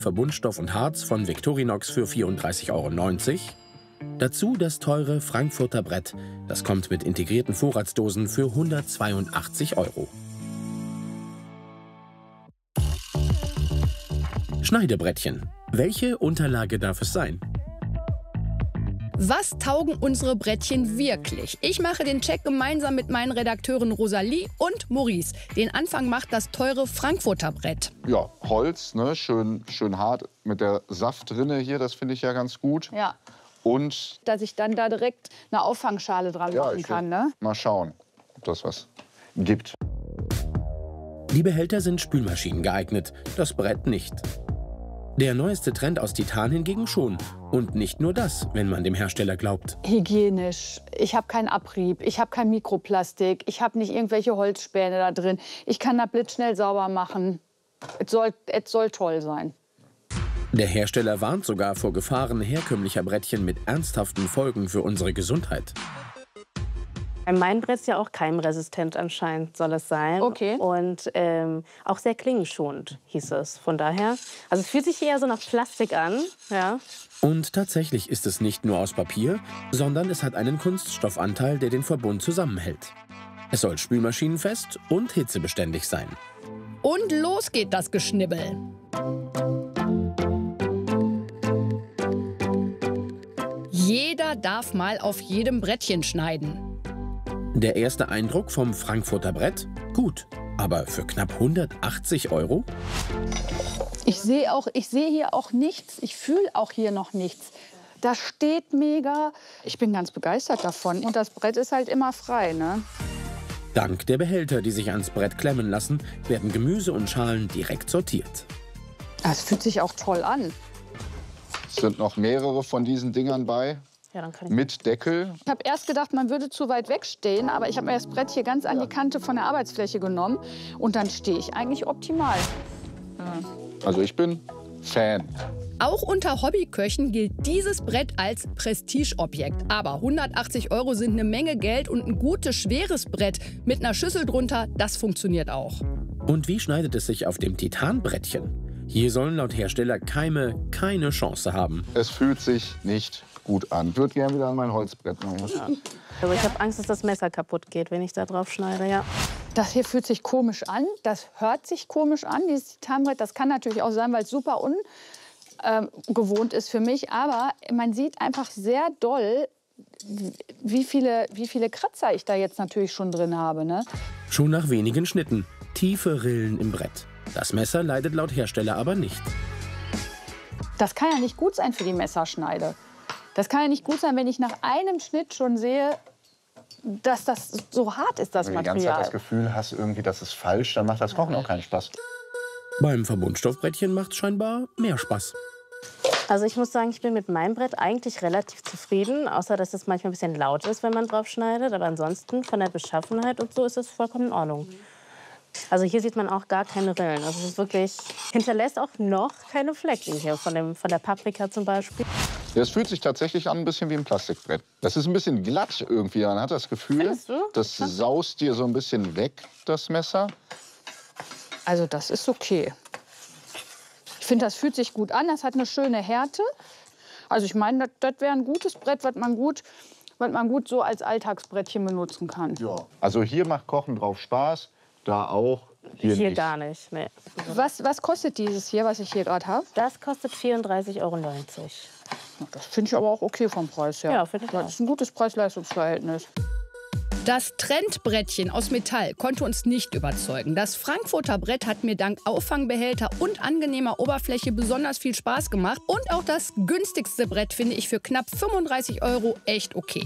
Verbundstoff und Harz von Victorinox für 34,90 €. Dazu das teure Frankfurter Brett. Das kommt mit integrierten Vorratsdosen für 182 €. Schneidebrettchen. Welche Unterlage darf es sein? Was taugen unsere Brettchen wirklich? Ich mache den Check gemeinsam mit meinen Redakteuren Rosalie und Maurice. Den Anfang macht das teure Frankfurter Brett. Ja, Holz, ne? Schön hart mit der Saftrinne hier, das finde ich ja ganz gut. Ja. Und dass ich dann da direkt eine Auffangschale dran machen kann, ne? Mal schauen, ob das was gibt. Die Behälter sind Spülmaschinen geeignet, das Brett nicht. Der neueste Trend aus Titan hingegen schon. Und nicht nur das, wenn man dem Hersteller glaubt. Hygienisch. Ich habe keinen Abrieb, ich habe kein Mikroplastik, ich habe nicht irgendwelche Holzspäne da drin. Ich kann da blitzschnell sauber machen. Es soll toll sein. Der Hersteller warnt sogar vor Gefahren herkömmlicher Brettchen mit ernsthaften Folgen für unsere Gesundheit. Mein Brett ist ja auch keimresistent anscheinend, soll es sein. Okay. Und auch sehr klingenschonend, hieß es. Von daher, also es fühlt sich eher so nach Plastik an, ja. Und tatsächlich ist es nicht nur aus Papier, sondern es hat einen Kunststoffanteil, der den Verbund zusammenhält. Es soll spülmaschinenfest und hitzebeständig sein. Und los geht das Geschnibbel. Jeder darf mal auf jedem Brettchen schneiden. Der erste Eindruck vom Frankfurter Brett? Gut, aber für knapp 180 €? Ich sehe hier auch nichts, ich fühle auch hier noch nichts. Das steht mega. Ich bin ganz begeistert davon. Und das Brett ist halt immer frei, ne? Dank der Behälter, die sich ans Brett klemmen lassen, werden Gemüse und Schalen direkt sortiert. Das fühlt sich auch toll an. Es sind noch mehrere von diesen Dingern bei. Ja, dann kann ich Mit Deckel. Ich habe erst gedacht, man würde zu weit wegstehen, aber ich habe mir das Brett hier ganz an die Kante von der Arbeitsfläche genommen. Und dann stehe ich eigentlich optimal. Also ich bin Fan. Auch unter Hobbyköchen gilt dieses Brett als Prestigeobjekt. Aber 180 € sind eine Menge Geld und ein gutes, schweres Brett mit einer Schüssel drunter, das funktioniert auch. Und wie schneidet es sich auf dem Titanbrettchen? Hier sollen laut Hersteller Keime keine Chance haben. Es fühlt sich nicht gut an. Ich würde gerne wieder an mein Holzbrett machen. ja. Also ich habe Angst, dass das Messer kaputt geht, wenn ich da drauf schneide, ja. Das hier fühlt sich komisch an, das hört sich komisch an, dieses Titanbrett. Das kann natürlich auch sein, weil es super ungewohnt ist für mich. Aber man sieht einfach sehr doll, wie viele Kratzer ich da jetzt natürlich schon drin habe, ne? Schon nach wenigen Schnitten. Tiefe Rillen im Brett. Das Messer leidet laut Hersteller aber nicht. Das kann ja nicht gut sein für die Messerschneide. Das kann ja nicht gut sein, wenn ich nach einem Schnitt schon sehe, dass das so hart ist, das Wenn du die Material. ganze Zeit das Gefühl hast, irgendwie, das ist falsch, dann macht das Kochen auch keinen Spaß. Beim Verbundstoffbrettchen macht es scheinbar mehr Spaß. Also ich muss sagen, ich bin mit meinem Brett eigentlich relativ zufrieden, außer dass es manchmal ein bisschen laut ist, wenn man drauf schneidet. Aber ansonsten von der Beschaffenheit und so ist es vollkommen in Ordnung. Also hier sieht man auch gar keine Rillen. Also es ist wirklich, hinterlässt auch noch keine Flecken hier von der Paprika zum Beispiel. Ja, es fühlt sich tatsächlich an ein bisschen wie ein Plastikbrett. Das ist ein bisschen glatt irgendwie. Man hat das Gefühl, Findest du? das saust dir so ein bisschen weg, das Messer. Also das ist okay. Ich finde, das fühlt sich gut an. Das hat eine schöne Härte. Also ich meine, das wäre ein gutes Brett, was man gut so als Alltagsbrettchen benutzen kann. Ja. Also hier macht Kochen drauf Spaß, da auch. Hier nicht. gar nicht. Nee. Was kostet dieses hier, was ich hier gerade habe? Das kostet 34,90 €. Das finde ich aber auch okay vom Preis her. Ja, finde ich auch. Das ist ein gutes Preis-Leistungs-Verhältnis. Das Trendbrettchen aus Metall konnte uns nicht überzeugen. Das Frankfurter Brett hat mir dank Auffangbehälter und angenehmer Oberfläche besonders viel Spaß gemacht. Und auch das günstigste Brett finde ich für knapp 35 € echt okay.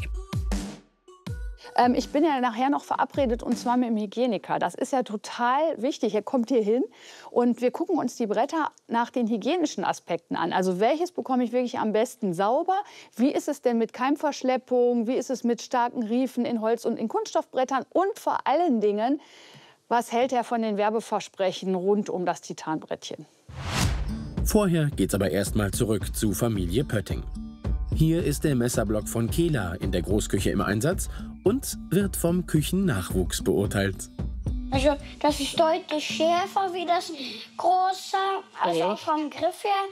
Ich bin ja nachher noch verabredet, und zwar mit dem Hygieniker. Das ist ja total wichtig. Er kommt hier hin und wir gucken uns die Bretter nach den hygienischen Aspekten an. Also welches bekomme ich wirklich am besten sauber? Wie ist es denn mit Keimverschleppung? Wie ist es mit starken Riefen in Holz- und in Kunststoffbrettern? Und vor allen Dingen, was hält er von den Werbeversprechen rund um das Titanbrettchen? Vorher geht's aber erstmal zurück zu Familie Pötting. Hier ist der Messerblock von Kela in der Großküche im Einsatz und wird vom Küchennachwuchs beurteilt. Also das ist deutlich schärfer wie das große, also auch vom Griff her.